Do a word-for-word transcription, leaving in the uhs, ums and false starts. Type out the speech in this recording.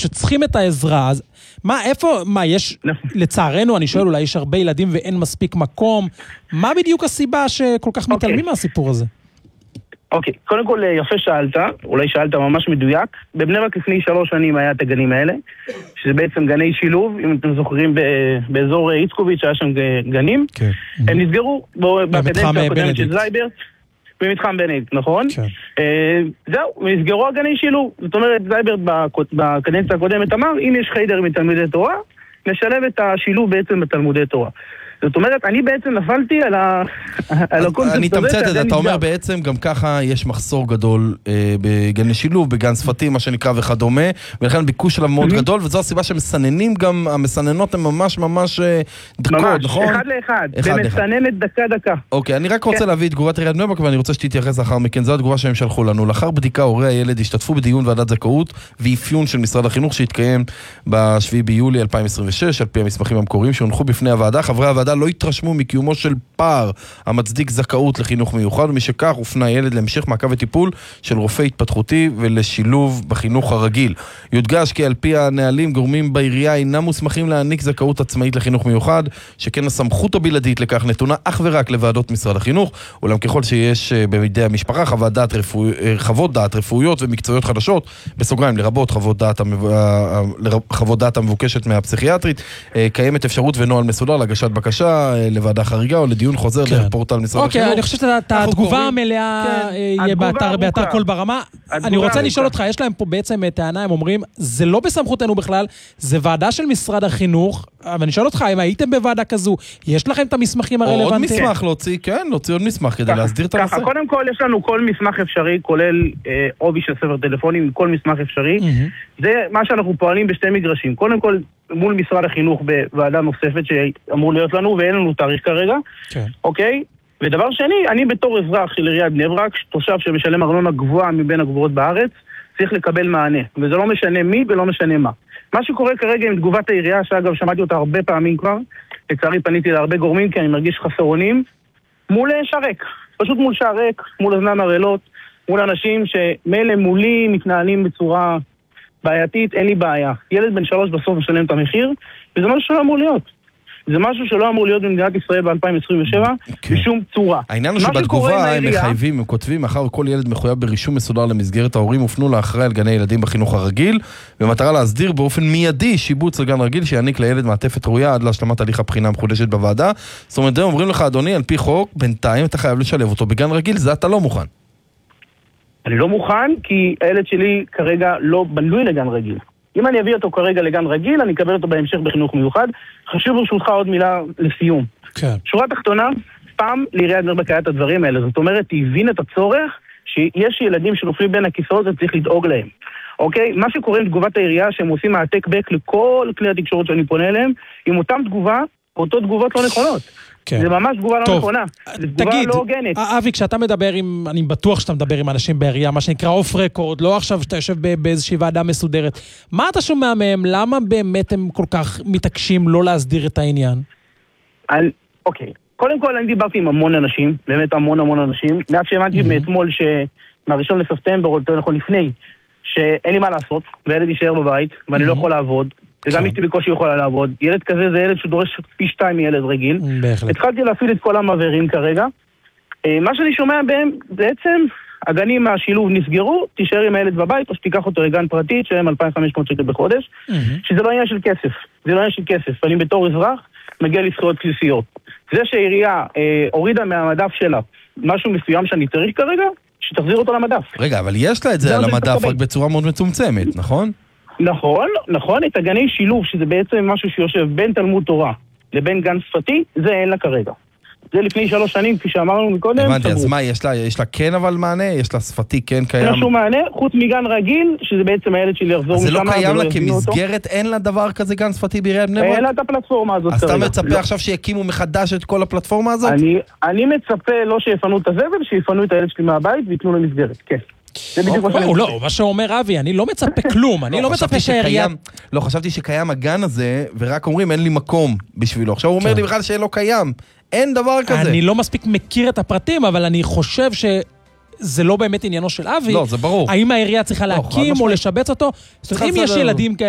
שצריכים את העזרה, אז מה, איפה, מה, יש, לצערנו, אני שואל, אולי יש הרבה ילדים ואין מספיק מקום, מה בדיוק הסיבה שכל כך מתעלמים מהסיפור הזה? אוקיי, קודם כל יפה שאלת, אולי שאלת ממש מדויק, בבני ברק לפני שלוש שנים היה את הגנים האלה, שזה בעצם גני שילוב, אם אתם זוכרים באזור איצקוביץ' היה שם גנים, הם נסגרו בקדנציה הקודמת של זייברט, במתחם בנדיק, נכון? זהו, נסגרו הגני שילוב, זאת אומרת זייברט בקדנציה הקודמת אמר, אם יש חיידר מתלמידי תורה, נשלב את השילוב בעצם בתלמודי תורה. זאת אומרת, אני בעצם נפלתי על הקונספט. אני תמצאת את זה, אתה אומר בעצם גם ככה יש מחסור גדול בגני שילוב, בגן שפתים, מה שנקרא וכדומה, ולכן ביקוש שלו מאוד גדול, וזו הסיבה שמסננים גם, המסננות הן ממש ממש דקות, נכון? אחד לאחד, במסננת דקה דקה. אוקיי, אני רק רוצה להביא את תגובת עיריית בני ברק, ואני רוצה שתתייחס לאחר מכן, זו התגובה שהם שלחו לנו. לאחר בדיקה, הורי הילד השתתפו בדיון ועדת זכאות ואפיון של משרד החינוך שהתקיים ב-שבעה ביולי אלפיים עשרים ושש, על פי המסמכים המקוריים שהונחו בפני הוועדה. חברי הוועדה לא התרשמו מקיומו של פער המצדיק זכאות לחינוך מיוחד, ומשכך הופנה ילד להמשך מעקב וטיפול של רופא התפתחותי ולשילוב בחינוך הרגיל. יודגש כי על פי הנהלים גורמים בעירייה אינם מוסמכים להעניק זכאות עצמאית לחינוך מיוחד, שכן הסמכות הבלעדית לכך נתונה אך ורק לוועדות משרד החינוך, אולם ככל שיש בידי המשפחה חוות דעת רפואי, חוות דעת רפואיות ומקצועיות חדשות, בסוגריים לרבות חוות דעת, חוות דעת המבוקשת מהפסיכיאטרית, קיימת אפשרות ונוהל מסודר להגשת בקשה לוועדה חריגה או לדיון חוזר דרך פורטל משרד החינוך. אוקיי, אני חושב שאת התגובה המלאה יהיה באתר כל ברמה. אני רוצה לשאול אותך, יש להם פה בעצם טענה, הם אומרים, זה לא בסמכותנו בכלל, זה ועדה של משרד החינוך, אבל אני שואל אותך, אם הייתם בוועדה כזו, יש לכם את המסמכים הרלוונטיים? עוד מסמך להוציא, כן, להוציא עוד מסמך כדי להסדיר את הנושא. קודם כל, יש לנו כל מסמך אפשרי, כולל עובי של ספר טלפונים, כל מסמך אפשרי. זה מה שאנחנו פועלים בשתי מגרשים. קודם כל, מול משרד החינוך בוועדה נוספת שאמור להיות לנו, ואין לנו תאריך כרגע. אוקיי? ודבר שני, אני בתור אזרח של עיריית בני ברק, תושב שמשלם ארנונה גבוהה מבין הגבוהות בארץ, צריך לקבל מענה. וזה לא משנה מי ולא משנה מה. מה שקורה כרגע עם תגובת העירייה, שאגב שמעתי אותה הרבה פעמים כבר, לצערי פניתי להרבה גורמים, כי אני מרגיש חסרונים, מול שרק. פשוט מול שרק, מול אזנן הרעלות, מול אנשים שמילא מולי מתנהלים בצורה בעייתית, אין לי בעיה. ילד בן שלוש בסוף משלם את המחיר, וזה משהו שלא אמור להיות. זה משהו שלא אמור להיות במדינת ישראל ב-אלפיים עשרים ושבע, בשום צורה. העניין הוא שבתגובה הם מחייבים, הם כותבים, אחר כל ילד מחויב ברישום מסודר למסגרת, ההורים הופנו לאחראי על גני ילדים בחינוך הרגיל, במטרה להסדיר באופן מיידי שיבוץ לגן רגיל, שיעניק לילד מעטפת ראויה עד להשלמת הליך הבחינה המחודשת בוועדה. זאת אומרת, הם אומרים לך, אדוני, על פי חוק, בינתיים אתה חייב לשלב אותו בגן רגיל, זה אתה לא מוכן. אני לא מוכן, כי הילד שלי כרגע לא בנוי לגן רגיל. אם אני אביא אותו כרגע לגן רגיל, אני אקבל אותו בהמשך בחינוך מיוחד. חשוב ברשותך עוד מילה לסיום. כן. שורה תחתונה, פעם לעיריית בני ברק היה את הדברים האלה. זאת אומרת, היא הבין את הצורך שיש ילדים שנופלים בין הכיסאות וצריך לדאוג להם. אוקיי? מה שקורה עם תגובת העירייה, שהם עושים העתק בק לכל כלי התקשורת שאני פונה אליהם, עם אותם תגובה, אותו תגובות לא נכונות. כן. זה ממש תגובה לא נכונה. זה תגובה תגיד, לא הוגנת. אבי, כשאתה מדבר עם, אני בטוח שאתה מדבר עם אנשים בעירייה, מה שנקרא אוף רקורד, לא עכשיו שאתה יושב באיזושהי ועדה מסודרת. מה אתה שומע מהם? למה באמת הם כל כך מתעקשים לא להסדיר את העניין? על, אוקיי. קודם כל, אני דיברתי עם המון אנשים, באמת המון המון אנשים. מעט שהאמנתי מאתמול שמהראשון לספטמבר, או יותר נכון לפני, שאין לי מה לעשות, והילד יישאר בבית, ואני לא יכול לעבוד. וגם אשתי בקושי יכולה לעבוד. ילד כזה זה ילד שדורש פי שתיים מילד רגיל. התחלתי להפעיל את כל המעברים כרגע. מה שאני שומע בהם, בעצם, הגנים מהשילוב נסגרו, תישאר עם הילד בבית, או שתיקח אותו לגן פרטית, שהם אלפיים וחמש מאות שקל בחודש, שזה לא עניין של כסף. זה לא עניין של כסף. אני בתור אזרח, מגיע לזכויות בסיסיות. זה שהעירייה הורידה מהמדף שלה משהו מסוים שאני צריך כרגע, שתחזיר אותו למדף. רגע, אבל יש לה את זה על המדף רק בצורה מאוד מצומצמת, נכון? נכון, נכון, את הגני שילוב, שזה בעצם משהו שיושב בין תלמוד תורה לבין גן שפתי, זה אין לה כרגע. זה לפני שלוש שנים, כפי שאמרנו מקודם. הבנתי, אז מה, יש לה, יש לה כן אבל מענה? יש לה שפתי כן קיים? אין לה שום מענה, חוץ מגן רגיל, שזה בעצם הילד שלי יחזור משם. אז זה לא קיים לה כמסגרת, אין לה דבר כזה גן שפתי בעיריית בני ברק? אין לה את הפלטפורמה הזאת. אז אתה מצפה עכשיו שיקימו מחדש את כל הפלטפורמה הזאת? אני מצפה לא שיפנו את הזבל, שיפנו את הילד שלי מהבית ויתנו למסגרת, כן. לא, מה שאומר אבי, אני לא מצפה כלום, אני לא מצפה שהעירייה... לא, חשבתי שקיים הגן הזה, ורק אומרים אין לי מקום בשבילו. עכשיו הוא אומר לי בכלל שלא קיים, אין דבר כזה. אני לא מספיק מכיר את הפרטים, אבל אני חושב שזה לא באמת עניינו של אבי. לא, זה ברור. האם העירייה צריכה להקים או לשבץ אותו? אם יש ילדים כאלה...